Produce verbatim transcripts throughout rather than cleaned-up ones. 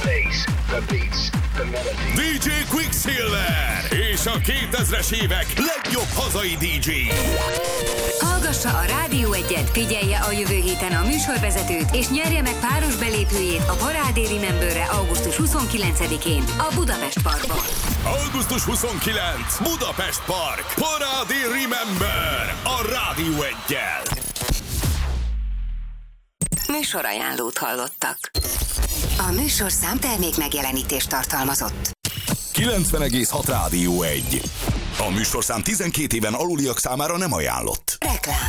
bass, the beats, the melody. dé dzsé Quicksilver és a kétezres évek legjobb hazai dé dzsé. Hallgassa a Rádió Egyet, figyelje a jövő héten a műsorvezetőt, és nyerje meg páros belépőjét a Parádé Rememberre augusztus huszonkilencedikén a Budapest Parkban. augusztus huszonkilencedike Budapest Park. Parádé Remember a Rádió Eggyel. Műsorajánlót hallottak. A műsorszám termék megjelenítést tartalmazott. kilencven egész hat Rádió Egy. A műsorszám tizenkét éven aluliak számára nem ajánlott. Reklám.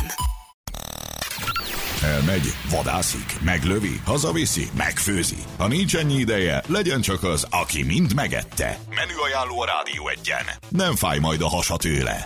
Elmegy, vadászik, meglövi, hazaviszi, megfőzi. Ha nincs ennyi ideje, legyen csak az, aki mind megette. Menüajánló a Rádió Egyen. Nem fáj majd a hasa tőle.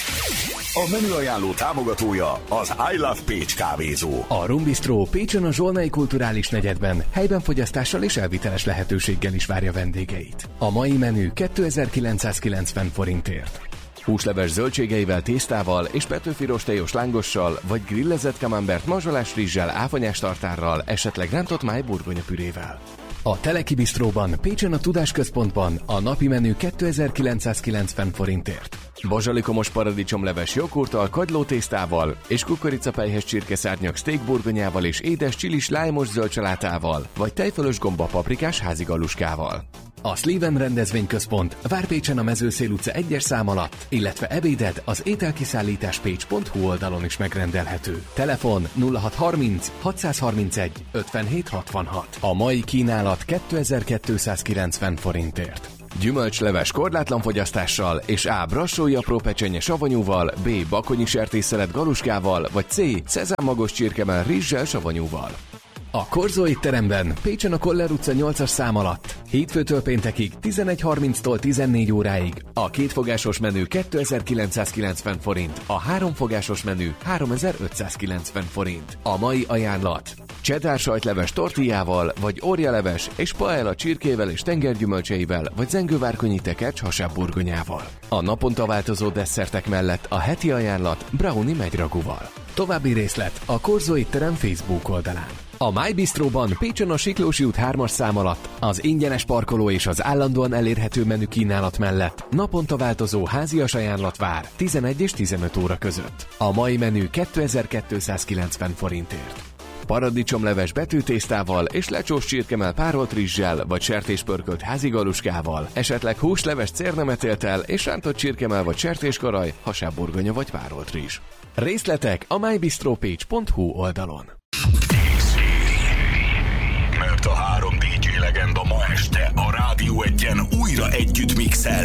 A menüajánló támogatója az I Love Pécs kávézó. A Rum Bistro Pécsen a Zsolnai Kulturális Negyedben helyben fogyasztással és elviteles lehetőséggel is várja vendégeit. A mai menü kétezer-kilencszázkilencven forintért. Húsleves zöldségeivel, tésztával és petőfi rostélyos lángossal, vagy grillezett camembert mazsolás rizssel, áfonyás tartárral, esetleg rántott máj burgonyapürével. A Teleki Bistróban, Pécsen a Tudásközpontban a napi menü kétezer-kilencszázkilencven forintért. Bazsalikomos paradicsomleves joghurttal, kagylótésztával és kukoricapelyhes csirkeszárnyak steakburgonyával és édes csilis lájmos zöldsalátával, vagy tejfölös gomba paprikás házigaluskával. A Sleven rendezvényközpont vár Pécsen a Mezőszél utca egyes szám alatt, illetve ebéded az ételkiszállítás pécs pont hu oldalon is megrendelhető. Telefon nulla hat harminc hatszázharmincegy ötvenhét hatvanhat. A mai kínálat kétezer-kétszázkilencven forintért. Gyümölcsleves korlátlan fogyasztással és A. brassói apró pecsenye savanyúval, B. bakonyi sertésszelet galuskával, vagy C. szezámmagos csirkemell rizssel savanyúval. A Korzó étteremben Pécsen a Koller utca nyolcas szám alatt hétfőtől péntekig tizenegy harminctól tizennégy óráig a kétfogásos menü kétezer-kilencszázkilencven forint, a háromfogásos menü háromezer-ötszázkilencven forint. A mai ajánlat: cheddar sajtleves tortillával, vagy orjaleves és paella csirkével és tengergyümölcseivel, vagy zengővárkonyi tekercs hasábburgonyával. A naponta változó desszertek mellett a heti ajánlat brownie megyragúval. További részlet a Korzó étterem Facebook oldalán. A My Bistroban Pécsen a Siklósi út hármas szám alatt az ingyenes parkoló és az állandóan elérhető menü kínálat mellett naponta változó házias ajánlat vár tizenegy és tizenöt óra között. A mai menü kétezer-kétszázkilencven forintért. Paradicsomleves betűtésztával és lecsós csirkemell párolt rizssel vagy sertéspörkölt házigaluskával, esetleg húsleves cérnemetéltel és rántott csirkemell vagy sertéskaraj, hasábburgonya vagy párolt rizs. Részletek a my bistro pécs pont hu oldalon. Mert a három dé dzsé legenda ma este a Rádió Egyen újra együtt mixel.